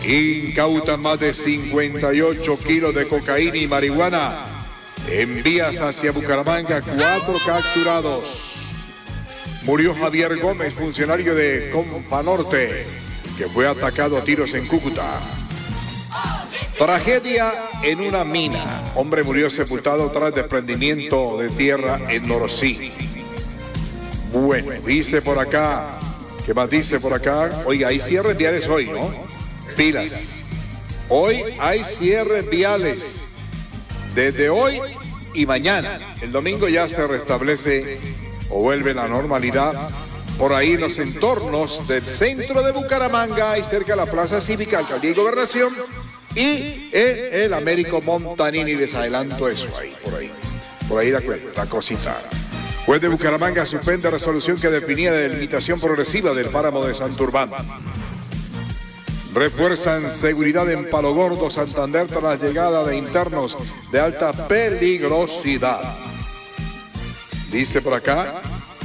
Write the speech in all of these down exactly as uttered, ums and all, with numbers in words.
Incautan más de cincuenta y ocho kilos de cocaína y marihuana. En vías hacia Bucaramanga, cuatro capturados. Murió Javier Gómez, funcionario de Compa Norte, que fue atacado a tiros en Cúcuta. Tragedia en una mina. Hombre murió sepultado tras desprendimiento de tierra en Norosí. Bueno, dice por acá, ¿qué más dice por acá? Oiga, hay cierres viales hoy, ¿no? Pilas. Hoy hay cierres viales. Desde hoy y mañana. El domingo ya se restablece o vuelve la normalidad por ahí en los entornos del centro de Bucaramanga y cerca de la Plaza Cívica, Alcaldía y Gobernación y en el Américo Montanini. Les adelanto eso ahí, por ahí. Por ahí la, la cosita. Juez de Bucaramanga suspende resolución que definía de delimitación progresiva del páramo de Santurbán. Refuerzan seguridad en Palo Gordo, Santander, tras la llegada de internos de alta peligrosidad. Dice por acá,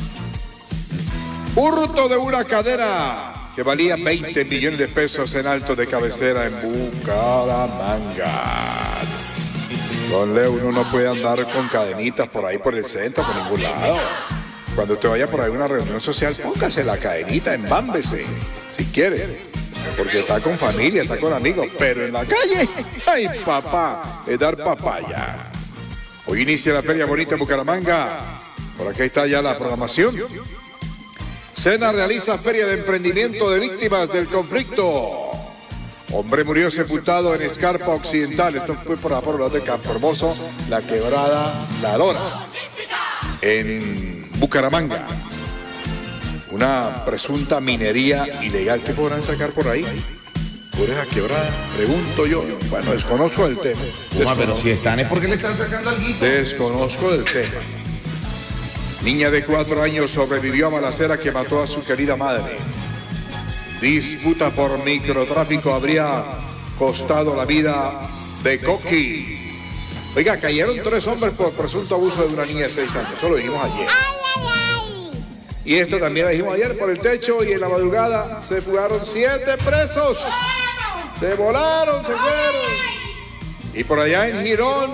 hurto de una cadena que valía veinte millones de pesos en Alto de Cabecera en Bucaramanga. Don Leo, uno no puede andar con cadenitas por ahí por el centro, por ningún lado. Cuando usted vaya por ahí a una reunión social, póngase la cadenita, embámbese, si quiere. Porque está con familia, está con amigos, pero en la calle, ¡ay, papá! Es dar papaya. Hoy inicia la Feria Bonita en Bucaramanga. Por acá está ya la programación. Sena realiza Feria de Emprendimiento de Víctimas del Conflicto. Hombre murió sepultado en Escarpa Occidental. Esto fue por la por de Campo Hermoso, la Quebrada La Lora, en Bucaramanga. Una presunta minería ilegal. ¿Qué podrán sacar por ahí? Por esa quebrada, pregunto yo. Bueno, desconozco el tema. Desconozco. Pero si están es porque le están sacando algo. Desconozco el tema. Niña de cuatro años sobrevivió a balacera que mató a su querida madre. Disputa por microtráfico habría costado la vida de Coqui. Oiga, cayeron tres hombres por presunto abuso de una niña de seis años. Eso lo dijimos ayer. Y esto también lo dijimos ayer por el techo, y en la madrugada se fugaron siete presos. Se volaron, se fueron. Y por allá en Girón,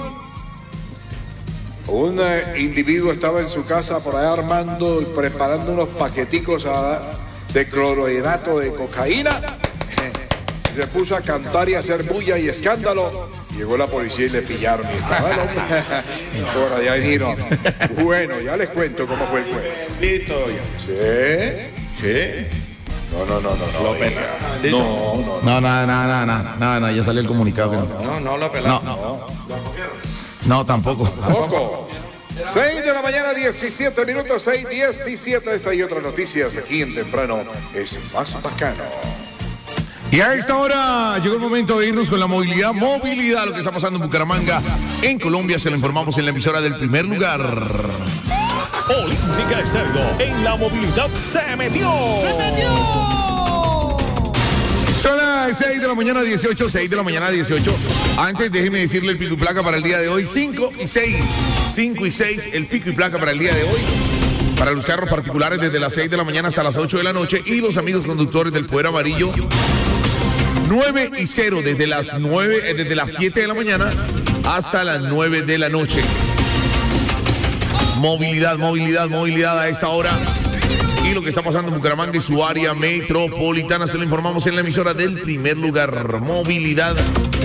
un eh, individuo estaba en su casa por allá armando y preparando unos paqueticos a, de clorhidrato de cocaína. Se puso a cantar y a hacer bulla y escándalo. Llegó la policía y le pillaron. Y estaba el hombre por allá en Girón. Bueno, ya les cuento cómo fue el juego. ¿Sí? ¿Sí? No, no, no, no, no. Lo pelaron. No, no, no, nada, nada, nada, nada, nada, ya salió el comunicado. No, no, no lo pelaron. No, no. No, tampoco. Tampoco. seis de la mañana, diecisiete minutos, seis diecisiete. Esta y otras noticias aquí en Temprano es más bacano. Y a esta hora llegó el momento de irnos con la movilidad, movilidad, lo que está pasando en Bucaramanga, en Colombia. Se lo informamos en la emisora del primer lugar. Olímpica Estéreo, en la movilidad se metió. ¡Se metió! Son las seis de la mañana, dieciocho, seis de la mañana, dieciocho. Antes, déjeme decirle el pico y placa para el día de hoy, cinco y seis. cinco y seis, el pico y placa para el día de hoy. Para los carros particulares desde las seis de la mañana hasta las ocho de la noche. Y los amigos conductores del Poder Amarillo, nueve y cero desde las nueve, desde las siete de la mañana hasta las nueve de la noche. Movilidad, movilidad, movilidad a esta hora. Y lo que está pasando en Bucaramanga y su área metropolitana se lo informamos en la emisora del primer lugar. Movilidad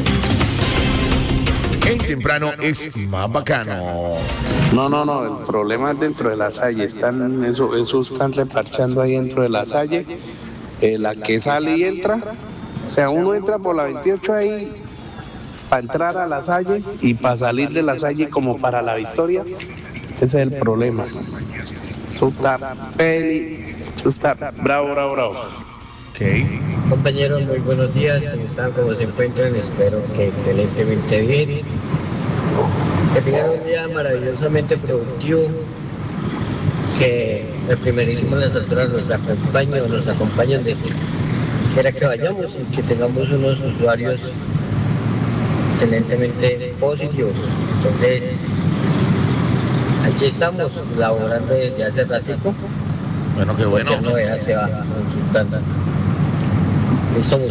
en temprano es más bacano. No, no, no, el problema es dentro de la Salle. Están, eso, eso están reparchando ahí dentro de la Salle. Eh, la que sale y entra. O sea, uno entra por la veintiocho ahí para entrar a la Salle y para salir de la Salle como para la Victoria. Ese es el problema. Eso está peli, eso está bravo, bravo, bravo. Okay. Compañeros, muy buenos días. ¿Cómo están? ¿Cómo se encuentran? Espero que excelentemente bien. Que tengan un día maravillosamente productivo. Que el primerísimo en las alturas nos acompañe o nos acompañen de quiera que vayamos y que tengamos unos usuarios excelentemente positivos. Entonces, aquí estamos laborando desde hace ratico. Bueno, qué bueno. Ya no, ya se va consultando. Listo.